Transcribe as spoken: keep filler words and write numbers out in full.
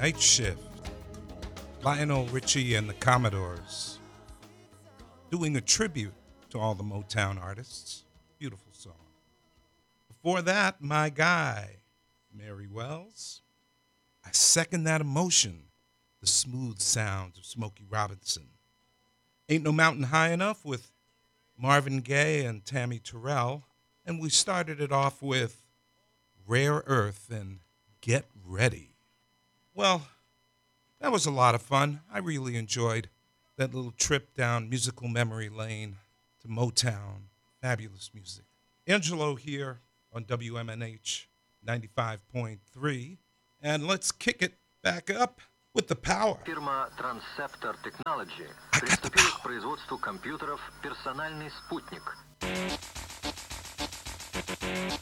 Night Shift. Lionel Richie and the Commodores doing a tribute to all the Motown artists. Beautiful song. Before that, My Guy, Mary Wells. I Second That Emotion, the smooth sounds of Smokey Robinson. Ain't No Mountain High Enough with Marvin Gaye and Tammy Terrell. And we started it off with Rare Earth and Get Ready. Well, that was a lot of fun. I really enjoyed that little trip down musical memory lane to Motown. Fabulous music. Angelo here on W M N H ninety-five point three. And let's kick it back up with the power. Фирма Transceptor Technology I got the приступила power. к производству компьютеров «Персональный спутник».